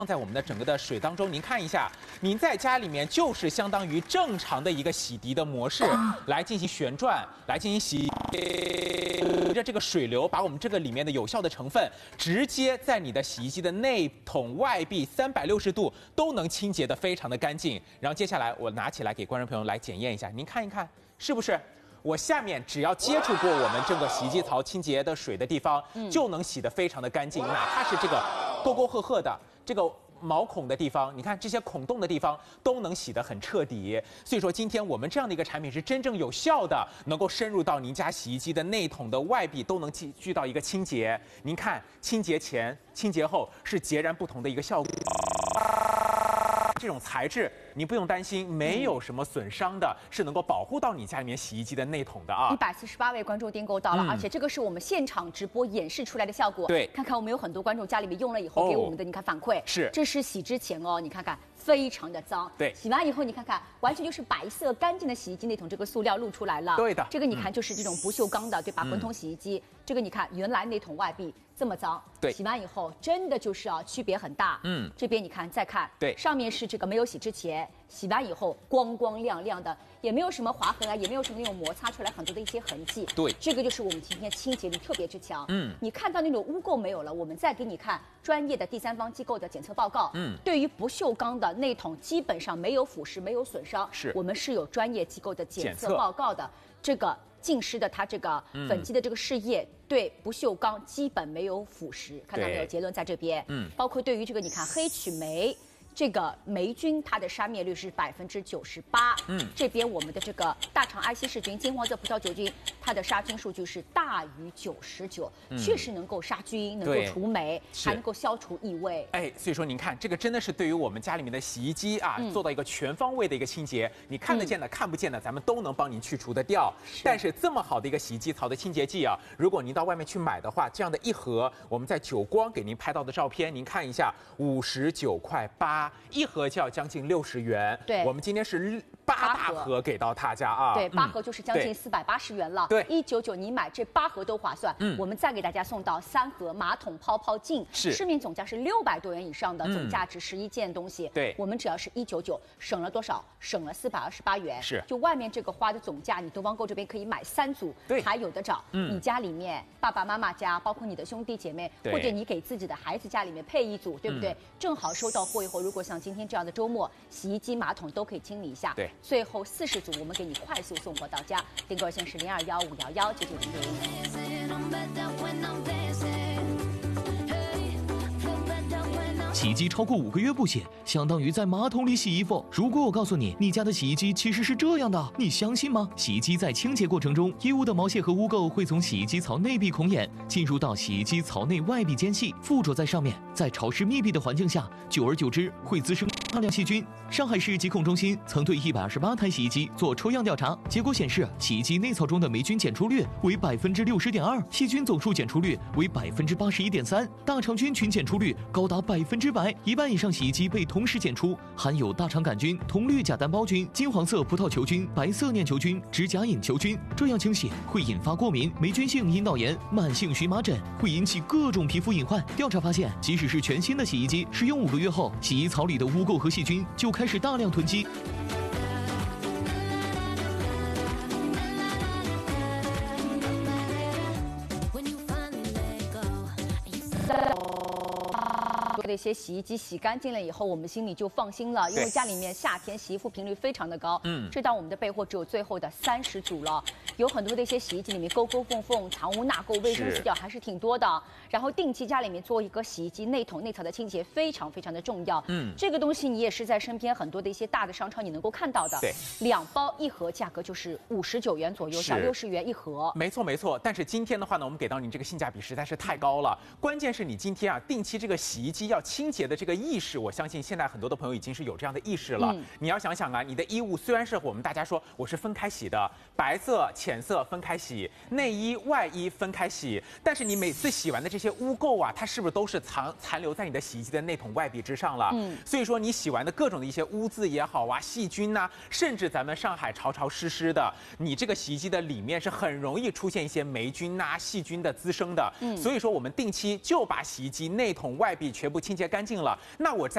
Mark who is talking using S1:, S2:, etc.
S1: 放在我们的整个的水当中，您看一下，您在家里面就是相当于正常的一个洗涤的模式来进行旋转，来进行洗，随着这个水流把我们这个里面的有效的成分直接在你的洗衣机的内筒、外壁360度都能清洁得非常的干净。然后接下来我拿起来给观众朋友来检验一下，您看一看是不是？我下面只要接触过我们这个洗衣机槽清洁的水的地方，就能洗得非常的干净，哪怕是这个沟沟壑壑的这个毛孔的地方，你看这些孔洞的地方都能洗得很彻底。所以说，今天我们这样的一个产品是真正有效的，能够深入到您家洗衣机的内筒的外壁都能具到一个清洁。您看，清洁前、清洁后是截然不同的一个效果。这种材质你不用担心，没有什么损伤的，是能够保护到你家里面洗衣机的内筒的啊。
S2: 148位观众订购到了，而且这个是我们现场直播演示出来的效果。
S1: 对，
S2: 看看我们有很多观众家里面用了以后给我们的，你看反馈
S1: 是，
S2: 这是洗之前哦，你看看。非常的脏，
S1: 对，
S2: 洗完以后你看看，完全就是白色干净的洗衣机内筒，这个塑料露出来了，
S1: 对的，
S2: 这个你看就是这种不锈钢的，对吧？混筒洗衣机，这个你看原来内筒外壁这么脏，
S1: 对，
S2: 洗完以后真的就是区别很大，这边你看再看，
S1: 对，
S2: 上面是这个没有洗之前，洗完以后光光亮亮的，也没有什么划痕啊，也没有什么那种摩擦出来很多的一些痕迹，
S1: 对，
S2: 这个就是我们今天清洁力特别之强，你看到那种污垢没有了，我们再给你看专业的第三方机构的检测报告，对于不锈钢的内筒基本上没有腐蚀、没有损伤，
S1: 是
S2: 我们是有专业机构的检测报告的。这个净湿的它这个粉基的这个试液对不锈钢基本没有腐蚀，看到没有？结论在这边。包括对于这个你看黑曲霉。这个霉菌它的杀灭率是98%，这边我们的这个大肠埃希氏菌、金黄色葡萄球菌，它的杀菌数据是大于99%，确实能够杀菌，能够除霉，还能够消除异味。
S1: 哎，所以说您看，这个真的是对于我们家里面的洗衣机啊，做到一个全方位的一个清洁，你看得见的、看不见的，咱们都能帮您去除得掉。但是这么好的一个洗衣机槽的清洁剂啊，如果您到外面去买的话，这样的一盒，我们在久光给您拍到的照片，您看一下，59.8块，一盒就要将近60元。对，我们今天是8大盒给到大家啊。
S2: 对，8盒就是将近480元了。
S1: 对
S2: ，199你买这8盒都划算。我们再给大家送到3盒马桶泡泡镜，市面总价是600多元以上的，总价值11件东西。
S1: 对，
S2: 我们只要是199，省了多少？省了428元。
S1: 是，
S2: 就外面这个花的总价，你东方购这边可以买3组，还有的找。你家里面爸爸妈妈家，包括你的兄弟姐妹，或者你给自己的孩子家里面配1组，对不对？正好收到货以后，如果像今天这样的周末，洗衣机、马桶都可以清理一下。
S1: 对，
S2: 最后40组我们给你快速送货到家，订购线是0215119900。
S3: 洗衣机超过5个月不洗，相当于在马桶里洗衣服。如果我告诉你，你家的洗衣机其实是这样的，你相信吗？洗衣机在清洁过程中，衣物的毛屑和污垢会从洗衣机槽内壁孔眼进入到洗衣机槽内外壁间隙，附着在上面。在潮湿密闭的环境下，久而久之会滋生大量细菌。上海市疾控中心曾对128台洗衣机做抽样调查，结果显示，洗衣机内槽中的霉菌检出率为60.2%，细菌总数检出率为81.3%，大肠菌群检出率高达100%，1半以上洗衣机被同时检出含有大肠杆菌、铜绿假单胞菌、金黄色葡萄球菌、白色念球菌、指甲隐球菌。这样清洗会引发过敏、霉菌性阴道炎、慢性荨麻疹，会引起各种皮肤隐患。调查发现，即使是全新的洗衣机，使用5个月后，洗衣槽里的污垢和细菌就开始大量囤积。
S2: 那些洗衣机洗干净了以后，我们心里就放心了，因为家里面夏天洗衣服频率非常的高。这档我们的备货只有最后的30组了，有很多的一些洗衣机里面沟沟缝缝、藏污纳垢、卫生死角还是挺多的。然后定期家里面做一个洗衣机内筒内槽的清洁，非常非常的重要。这个东西你也是在身边很多的一些大的商超你能够看到的。对，2包1盒价格就是59元左右，小60元1盒。
S1: 没错没错，但是今天的话呢，我们给到您这个性价比实在是太高了。关键是你今天啊，定期这个洗衣机要清洁的这个意识，我相信现在很多的朋友已经是有这样的意识了。你要想想啊，你的衣物虽然是我们大家说我是分开洗的，白色、浅色分开洗，内衣、外衣分开洗，但是你每次洗完的这些污垢啊，它是不是都是残留在你的洗衣机的内筒外壁之上了？所以说你洗完的各种的一些污渍也好啊，细菌呐，甚至咱们上海潮潮湿湿的，你这个洗衣机的里面是很容易出现一些霉菌呐、细菌的滋生的。所以说我们定期就把洗衣机内筒外壁全部清洁干净了。那我在